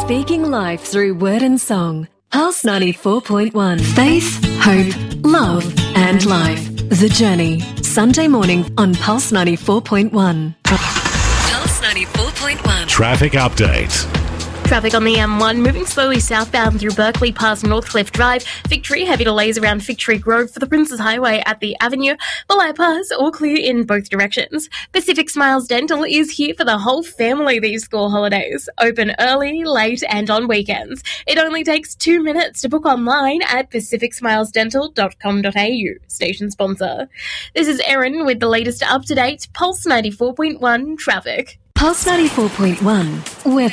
Speaking life through word and song. Pulse 94.1. Faith, hope, love and life. The Journey. Sunday morning on Pulse 94.1. Pulse 94.1. Traffic update. Traffic on the M1 moving slowly southbound through Berkeley past Northcliffe Drive. Victory, heavy delays around Victory Grove for the Princes Highway at the Avenue. Malaya Pass, all clear in both directions. Pacific Smiles Dental is here for the whole family these school holidays. Open early, late and on weekends. It only takes 2 minutes to book online at pacificsmilesdental.com.au. Station sponsor. This is Erin with the latest up-to-date Pulse 94.1 traffic. Pulse 94.1.